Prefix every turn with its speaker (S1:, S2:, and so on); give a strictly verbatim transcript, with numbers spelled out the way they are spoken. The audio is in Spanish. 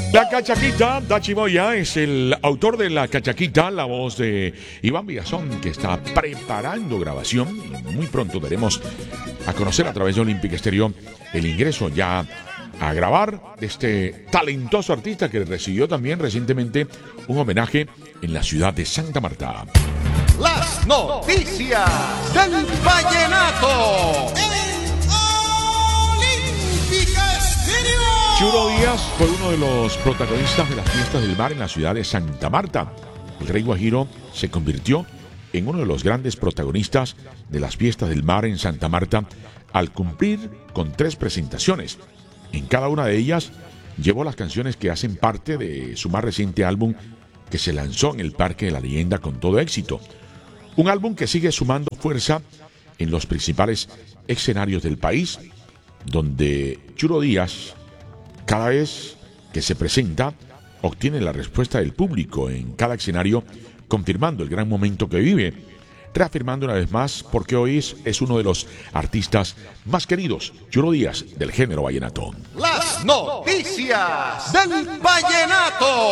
S1: La Cachaquita, Dachi Moya es el autor de La Cachaquita, la voz de Iván Villazón, que está preparando grabación y muy pronto daremos a conocer a través de Olympic Stereo el ingreso ya a grabar de este talentoso artista que recibió también recientemente un homenaje en la ciudad de Santa Marta.
S2: Las noticias del vallenato.
S1: Churo Díaz fue uno de los protagonistas de las fiestas del mar en la ciudad de Santa Marta. El Rey Guajiro se convirtió en uno de los grandes protagonistas de las fiestas del mar en Santa Marta al cumplir con tres presentaciones. En cada una de ellas llevó las canciones que hacen parte de su más reciente álbum que se lanzó en el Parque de la Leyenda con todo éxito. Un álbum que sigue sumando fuerza en los principales escenarios del país, donde Churo Díaz, cada vez que se presenta, obtiene la respuesta del público en cada escenario, confirmando el gran momento que vive, reafirmando una vez más porque hoy es, es uno de los artistas más queridos, Churo Díaz, del género vallenato.
S2: Las noticias del vallenato.